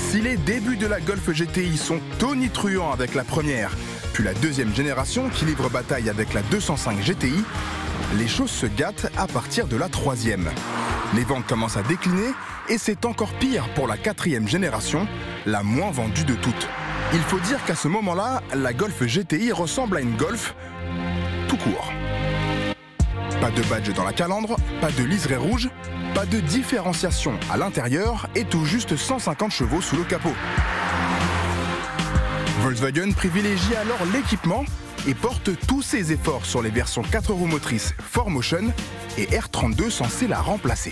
Si les débuts de la Golf GTI sont tonitruants avec la première, puis la deuxième génération qui livre bataille avec la 205 GTI, les choses se gâtent à partir de la troisième. Les ventes commencent à décliner et c'est encore pire pour la quatrième génération, la moins vendue de toutes. Il faut dire qu'à ce moment-là, la Golf GTI ressemble à une Golf tout court. Pas de badge dans la calandre, pas de liseré rouge, pas de différenciation à l'intérieur et tout juste 150 chevaux sous le capot. Volkswagen privilégie alors l'équipement et porte tous ses efforts sur les versions 4 roues motrices 4Motion et R32 censé la remplacer.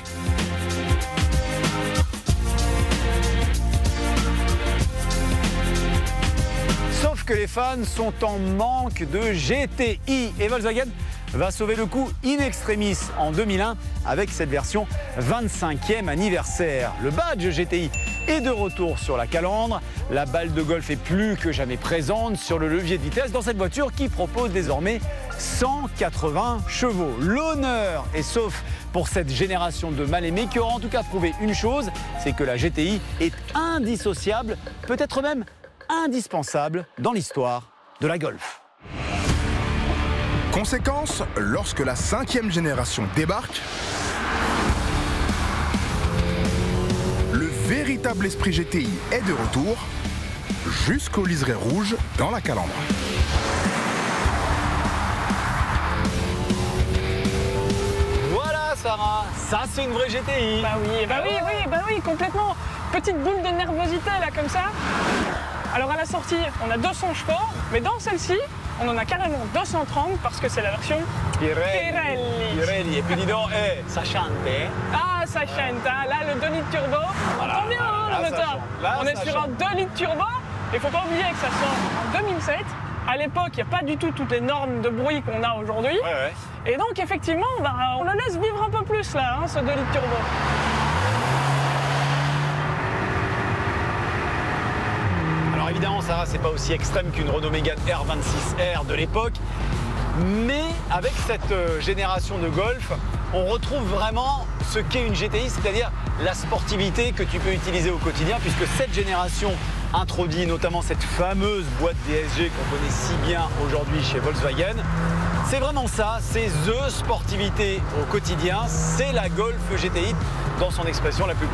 Sauf que les fans sont en manque de GTI et Volkswagen va sauver le coup in extremis en 2001 avec cette version 25e anniversaire. Le badge GTI est de retour sur la calandre. La balle de golf est plus que jamais présente sur le levier de vitesse dans cette voiture qui propose désormais 180 chevaux. L'honneur est sauf pour cette génération de mal-aimés qui aura en tout cas prouvé une chose, c'est que la GTI est indissociable, peut-être même indispensable dans l'histoire de la Golf. Conséquence, lorsque la 5e génération débarque, le véritable esprit GTI est de retour, jusqu'au liseré rouge dans la calandre. Voilà Sarah, ça c'est une vraie GTI. Bah oui, complètement. Petite boule de nervosité là comme ça. Alors à la sortie, on a 200 chevaux, mais dans celle-ci, on en a carrément 230 parce que c'est la version Pirelli. Et puis dis donc, ça chante, hein. Ah, ça chante, hein. Là, le 2 litres turbo, on entend bien hein, le moteur. On est sur un 2 litres turbo, et il ne faut pas oublier que ça sort en 2007. À l'époque, il n'y a pas du tout toutes les normes de bruit qu'on a aujourd'hui. Ouais. Et donc, effectivement, on le laisse vivre un peu plus, là, hein, ce 2 litres turbo. Alors évidemment, Sarah, c'est pas aussi extrême qu'une Renault Mégane R26R de l'époque, mais avec cette génération de Golf, on retrouve vraiment ce qu'est une GTI, c'est-à-dire la sportivité que tu peux utiliser au quotidien, puisque cette génération introduit notamment cette fameuse boîte DSG qu'on connaît si bien aujourd'hui chez Volkswagen. C'est vraiment ça, c'est THE sportivité au quotidien, c'est la Golf GTI dans son expression la plus